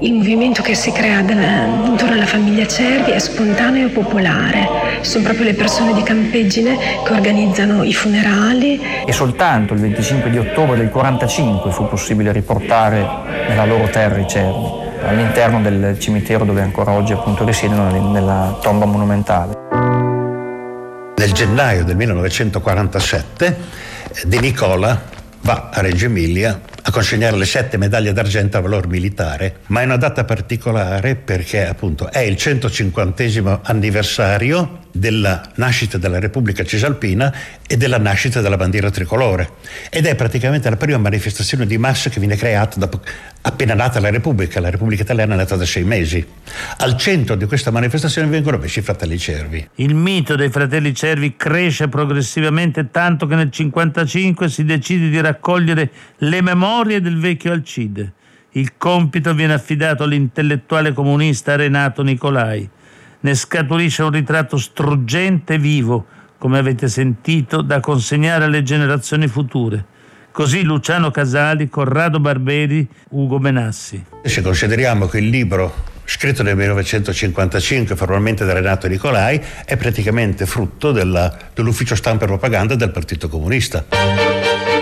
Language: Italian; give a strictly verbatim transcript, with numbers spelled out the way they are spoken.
Il movimento che si crea intorno alla famiglia Cervi è spontaneo e popolare. Sono proprio le persone di Campeggine che organizzano i funerali. E soltanto il venticinque di ottobre del quarantacinque fu possibile riportare nella loro terra i Cervi, all'interno del cimitero dove ancora oggi appunto risiedono, nella tomba monumentale. Nel gennaio del millenovecentoquarantasette De Nicola va a Reggio Emilia a consegnare le sette medaglie d'argento a valor militare, ma è una data particolare perché appunto è il centocinquantesimo anniversario della nascita della Repubblica Cisalpina e della nascita della bandiera tricolore, ed è praticamente la prima manifestazione di massa che viene creata dopo appena nata la Repubblica. La Repubblica Italiana è nata da sei mesi. Al centro di questa manifestazione vengono messi i fratelli Cervi. Il mito dei fratelli Cervi cresce progressivamente, tanto che nel cinquantacinque si decide di raccogliere le memorie del vecchio Alcide. Il compito viene affidato all'intellettuale comunista Renato Nicolai. Ne scaturisce un ritratto struggente e vivo, come avete sentito, da consegnare alle generazioni future. Così Luciano Casali, Corrado Barberi, Ugo Benassi. Se consideriamo che il libro, scritto nel millenovecentocinquantacinque formalmente da Renato Nicolai, è praticamente frutto della, dell'ufficio stampa e propaganda del Partito Comunista.